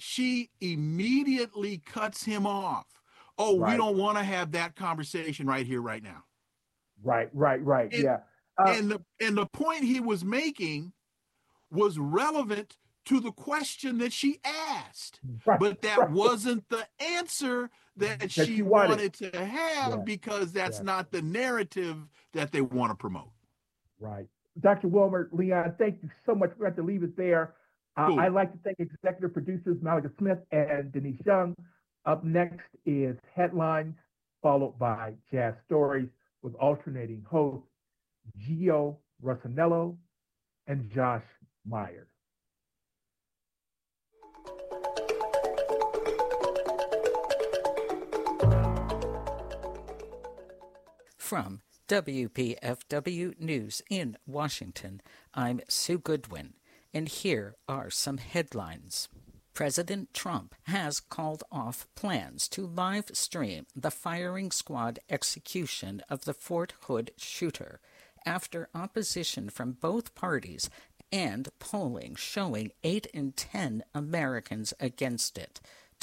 she immediately cuts him off. Oh, we Right, don't want to have that conversation right here, right now. right. And Yeah. Uh, and the point he was making was relevant to the question that she asked, right, but that right. wasn't the answer that That she you wanted. wanted to have Yeah, because that's yeah. not the narrative that they want to promote. Right. Dr. Wilmer, Leon, thank you so much. We have to leave it there. Cool. I'd like to thank executive producers Malaga Smith and Denise Young. Up next is Headlines, followed by Jazz Stories with alternating hosts Gio Rossanello and Josh Meyer. From WPFW News in Washington, I'm Sue Goodwin, and here are some headlines. President Trump has called off plans to live stream the firing squad execution of the Fort Hood shooter after opposition from both parties and polling showing 8 in 10 Americans against it.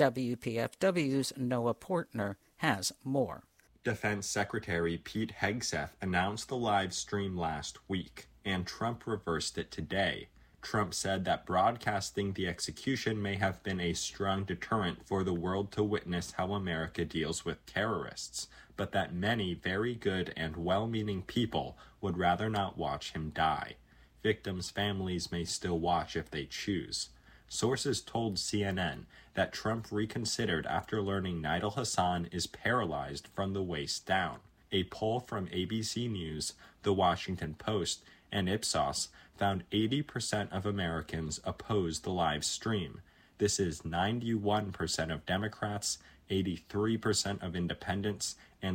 WPFW's Noah Portner has more. Defense Secretary Pete Hegseth announced the live stream last week, and Trump reversed it today. Trump said that broadcasting the execution may have been a strong deterrent for the world to witness how America deals with terrorists, but that many very good and well-meaning people would rather not watch him die. Victims' families may still watch if they choose. Sources told CNN that Trump reconsidered after learning Nidal Hasan is paralyzed from the waist down. A poll from ABC News, The Washington Post, and Ipsos found 80% of Americans oppose the live stream. This is 91% of Democrats, 83% of independents, and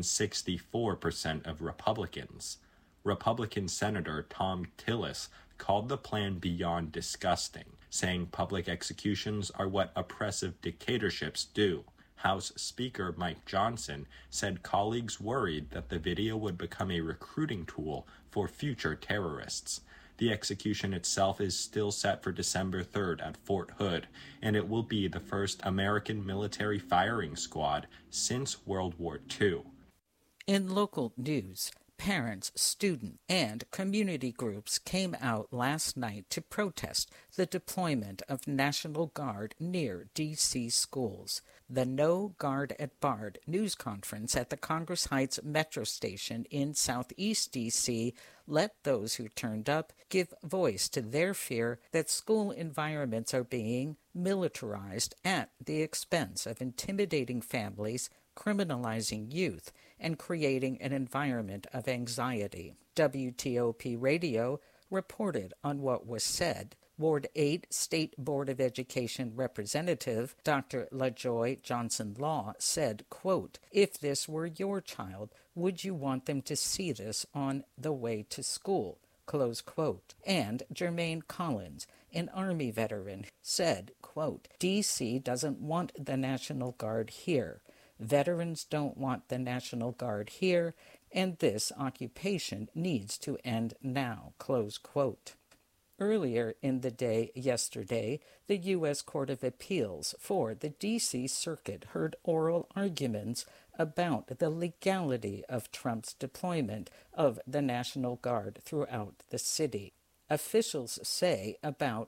64% of Republicans. Republican Senator Thom Tillis called the plan beyond disgusting, saying public executions are what oppressive dictatorships do. House Speaker Mike Johnson said colleagues worried that the video would become a recruiting tool for future terrorists. The execution itself is still set for December 3rd at Fort Hood, and it will be the first American military firing squad since World War II. In local news, parents, students, and community groups came out last night to protest the deployment of National Guard near D.C. schools. The No Guard at Bard news conference at the Congress Heights Metro Station in southeast D.C. let those who turned up give voice to their fear that school environments are being militarized at the expense of intimidating families, criminalizing youth, and creating an environment of anxiety. WTOP Radio reported on what was said. Ward 8 State Board of Education Representative Dr. LaJoy Johnson-Law said, quote, "If this were your child, would you want them to see this on the way to school?" Close quote. And Jermaine Collins, an Army veteran, said, quote, "D.C. doesn't want the National Guard here. Veterans don't want the National Guard here, and this occupation needs to end now." Close quote. Earlier in the day yesterday, the U.S. Court of Appeals for the D.C. Circuit heard oral arguments about the legality of Trump's deployment of the National Guard throughout the city. Officials say about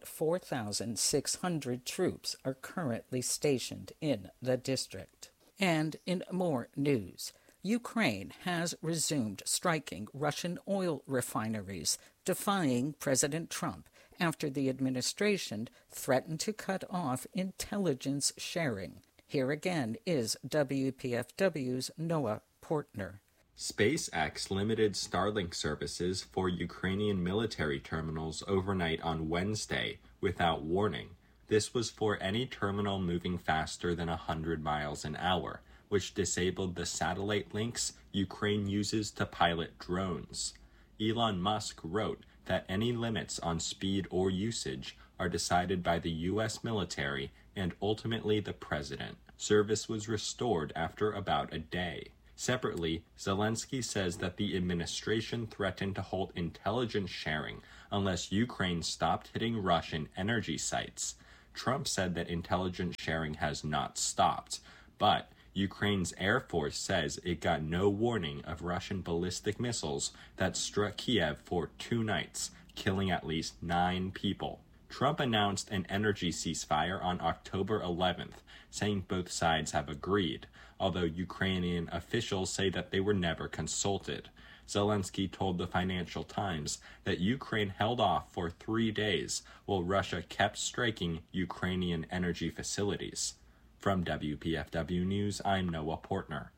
4,600 troops are currently stationed in the district. And in more news, Ukraine has resumed striking Russian oil refineries, defying President Trump after the administration threatened to cut off intelligence sharing. Here again is WPFW's Noah Portner. SpaceX limited Starlink services for Ukrainian military terminals overnight on Wednesday without warning. This was for any terminal moving faster than 100 miles an hour, which disabled the satellite links Ukraine uses to pilot drones. Elon Musk wrote that any limits on speed or usage are decided by the U.S. military and ultimately the president. Service was restored after about a day. Separately, Zelensky says that the administration threatened to halt intelligence sharing unless Ukraine stopped hitting Russian energy sites. Trump said that intelligence sharing has not stopped, but Ukraine's Air Force says it got no warning of Russian ballistic missiles that struck Kiev for 2 nights, killing at least 9 people. Trump announced an energy ceasefire on October 11th, saying both sides have agreed, although Ukrainian officials say that they were never consulted. Zelensky told the Financial Times that Ukraine held off for 3 days while Russia kept striking Ukrainian energy facilities. From WPFW News, I'm Noah Portner.